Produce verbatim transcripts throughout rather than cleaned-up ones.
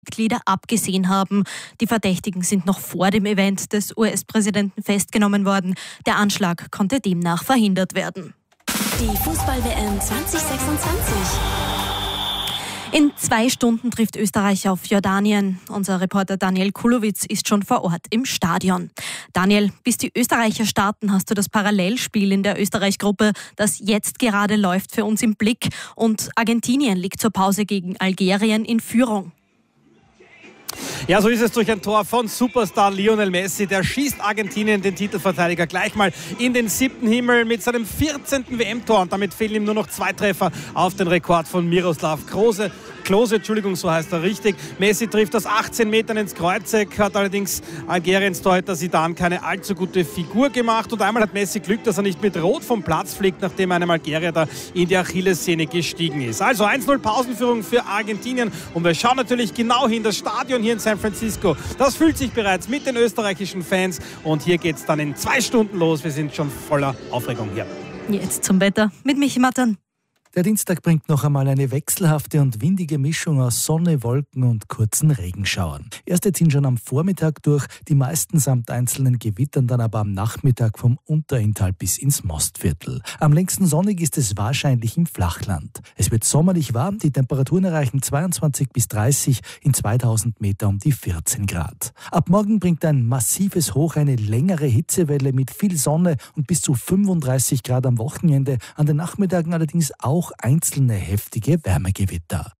Mitglieder abgesehen haben. Die Verdächtigen sind noch vor dem Event des U S-Präsidenten festgenommen worden. Der Anschlag konnte demnach verhindert werden. Die Fußball-W M zwanzig sechsundzwanzig. In zwei Stunden trifft Österreich auf Jordanien. Unser Reporter Daniel Kulowitz ist schon vor Ort im Stadion. Daniel, bis die Österreicher starten, hast du das Parallelspiel in der Österreich-Gruppe, das jetzt gerade läuft, für uns im Blick. Und Argentinien liegt zur Pause gegen Algerien in Führung. Ja, so ist es durch ein Tor von Superstar Lionel Messi. Der schießt Argentinien, den Titelverteidiger, gleich mal in den siebten Himmel mit seinem vierzehnten W M-Tor. Und damit fehlen ihm nur noch zwei Treffer auf den Rekord von Miroslav Klose. Klose, Entschuldigung, so heißt er richtig. Messi trifft aus achtzehn Metern ins Kreuzeck, hat allerdings Algeriens Torhüter Zidane keine allzu gute Figur gemacht. Und einmal hat Messi Glück, dass er nicht mit Rot vom Platz fliegt, nachdem einem Algerier da in die Achillessehne gestiegen ist. Also eins null Pausenführung für Argentinien. Und wir schauen natürlich genau hin. Das Stadion hier in San Francisco, das fühlt sich bereits mit den österreichischen Fans. Und hier geht es dann in zwei Stunden los. Wir sind schon voller Aufregung hier. Jetzt zum Wetter mit Michi Mattern. Der Dienstag bringt noch einmal eine wechselhafte und windige Mischung aus Sonne, Wolken und kurzen Regenschauern. Erste ziehen schon am Vormittag durch, die meisten samt einzelnen Gewittern dann aber am Nachmittag vom Unterinntal bis ins Mostviertel. Am längsten sonnig ist es wahrscheinlich im Flachland. Es wird sommerlich warm, die Temperaturen erreichen zweiundzwanzig bis dreißig, in zweitausend Meter um die vierzehn Grad. Ab morgen bringt ein massives Hoch eine längere Hitzewelle mit viel Sonne und bis zu fünfunddreißig Grad am Wochenende, an den Nachmittagen allerdings auch Auch einzelne heftige Wärmegewitter.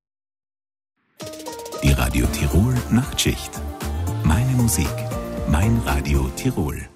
Die Radio Tirol Nachtschicht. Meine Musik, mein Radio Tirol.